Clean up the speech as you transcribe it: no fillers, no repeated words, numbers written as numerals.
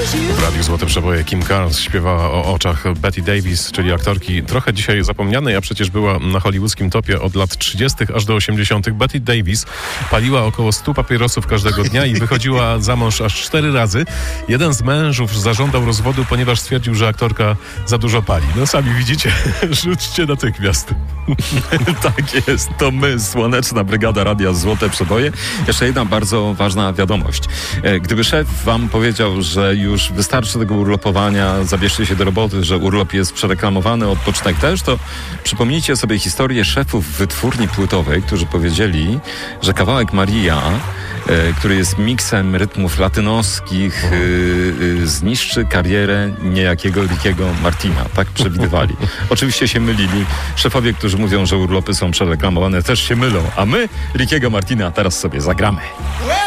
W Radiu Złote Przeboje Kim Carnes śpiewała o oczach Bette Davis, czyli aktorki trochę dzisiaj zapomnianej, a przecież była na hollywoodzkim topie od lat 30. aż do 80. Bette Davis paliła około 100 papierosów każdego dnia i wychodziła za mąż aż 4 razy. Jeden z mężów zażądał rozwodu, ponieważ stwierdził, że aktorka za dużo pali. No sami widzicie, rzućcie natychmiast. Tak jest, to my, Słoneczna Brygada Radia Złote Przeboje. Jeszcze jedna bardzo ważna wiadomość. Gdyby szef wam powiedział, że już wystarczy tego urlopowania, zabierzcie się do roboty, że urlop jest przereklamowany, odpoczynek też, to przypomnijcie sobie historię szefów wytwórni płytowej, którzy powiedzieli, że kawałek Maria, który jest miksem rytmów latynoskich, zniszczy karierę niejakiego Rickiego Martina. Tak przewidywali. Oczywiście się mylili. Szefowie, którzy mówią, że urlopy są przereklamowane, też się mylą. A my Rickiego Martina teraz sobie zagramy.